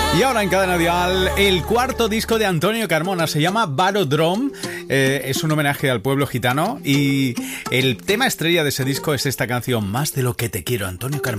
Y ahora en Cadena Dial, el cuarto disco de Antonio Carmona se llama Barodrom. Es un homenaje al pueblo gitano y el tema estrella de ese disco es esta canción, Más de lo que te quiero, Antonio Carmona.